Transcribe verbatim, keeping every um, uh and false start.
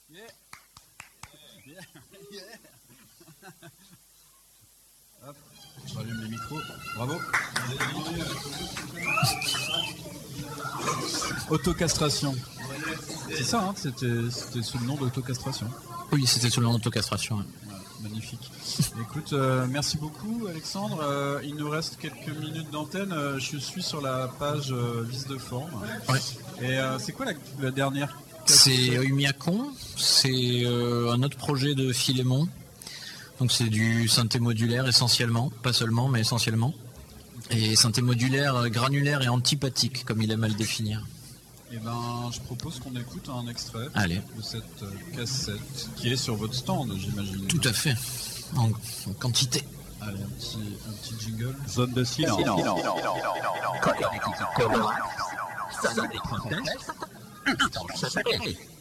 Yeah. Yeah. Yeah. Hop, je rallume les micros. Bravo. Autocastration. C'est ça, hein, c'était, c'était sous le nom d'autocastration. Oui, c'était sous le nom d'autocastration. Ouais. Ouais, magnifique. Écoute, euh, merci beaucoup Alexandre. Euh, il nous reste quelques minutes d'antenne. Euh, je suis sur la page euh, Vis de forme. Ouais. Et euh, c'est quoi la, la dernière? C'est Oimiacon, c'est euh, un autre projet de Philémon. Donc c'est du synthé modulaire essentiellement, pas seulement, mais essentiellement. Et synthé modulaire granulaire et antipathique, comme il aime à le définir. Eh ben, je propose qu'on écoute un extrait Allez. de cette euh, cassette qui est sur votre stand, j'imagine. Tout à fait, en, en quantité. Allez, un petit, un petit jingle. Zone de silence. silence. Comment ça s'appelle